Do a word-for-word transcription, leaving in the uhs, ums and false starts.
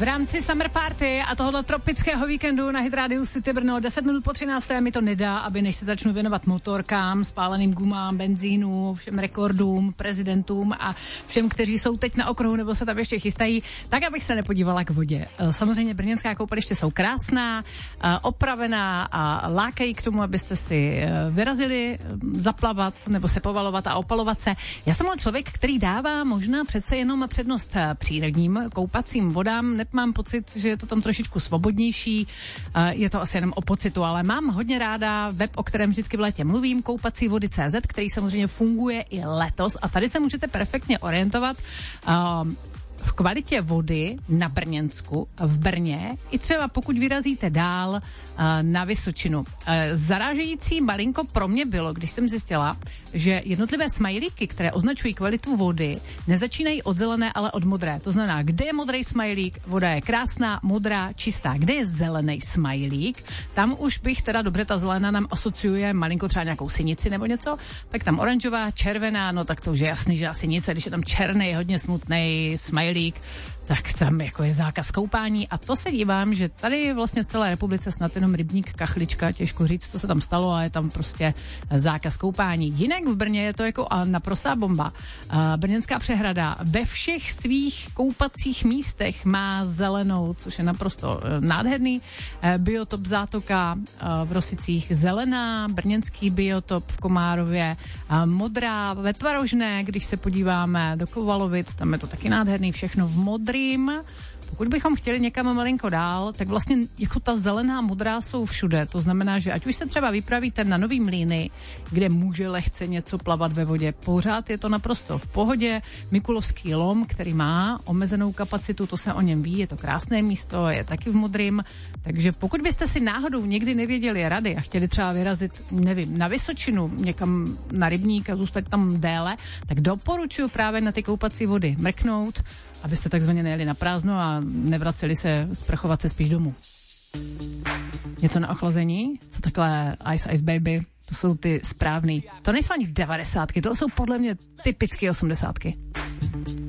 V rámci Summer Party a tohoto tropického víkendu na Hit Radio City Brno deset minut po třinácté mi to nedá, aby než se začnu věnovat motorkám, spáleným gumám, benzínu, všem rekordům, prezidentům a všem, kteří jsou teď na okruhu nebo se tam ještě chystají, tak abych se nepodívala k vodě. Samozřejmě brněnská koupaliště jsou krásná, opravená a lákají k tomu, abyste si vyrazili zaplavat nebo se povalovat a opalovat se. Já jsem ale člověk, který dává možná přece jenom přednost přírodním koupacím vodám. Mám pocit, že je to tam trošičku svobodnější, je to asi jenom o pocitu, ale mám hodně ráda web, o kterém vždycky v létě mluvím, koupací vody tečka cé zet, který samozřejmě funguje i letos a tady se můžete perfektně orientovat um, v kvalitě vody na Brněnsku, v Brně, i třeba pokud vyrazíte dál uh, na Vysočinu. Uh, zarážející malinko pro mě bylo, když jsem zjistila, že jednotlivé smajlíky, které označují kvalitu vody, nezačínají od zelené, ale od modré. To znamená, kde je modrý smajlík, voda je krásná, modrá, čistá. Kde je zelený smajlík, tam už bych teda, dobře, ta zelená nám asociuje malinko třeba nějakou sinici nebo něco, tak tam oranžová, červená, no tak to už je jasný, že asi nic, když je tam černý, hodně smutný smajlík, tak tam jako je zákaz koupání a to se dívám, že tady vlastně v celé republice snad jenom rybník, kachlička, těžko říct, co se tam stalo, ale je tam prostě zákaz koupání. Jinak v Brně je to jako naprostá bomba. Brněnská přehrada ve všech svých koupacích místech má zelenou, což je naprosto nádherný. Biotop zátoka v Rosicích zelená, brněnský biotop v Komárově modrá, ve Tvarožné, když se podíváme do Kovalovic, tam je to taky nádherný, všechno v modrým. Pokud bychom chtěli někam malinko dál, tak vlastně jako ta zelená, modrá jsou všude. To znamená, že ať už se třeba vypravíte na Nový Mlýny, kde může lehce něco plavat ve vodě, pořád je to naprosto v pohodě. Mikulovský lom, který má omezenou kapacitu, to se o něm ví, je to krásné místo, je taky v modrým. Takže pokud byste si náhodou někdy nevěděli rady a chtěli třeba vyrazit, nevím, na Vysočinu, někam na rybník a zůstat tam déle, tak doporučuji právě na ty koupací vody mrknout, abyste takzvaně nejeli na prázdno a nevraceli se sprchovat se spíš domů. Něco na ochlazení? Co takové Ice Ice Baby? To jsou ty správný. To nejsou ani devadesátky, to jsou podle mě typicky osmdesátky.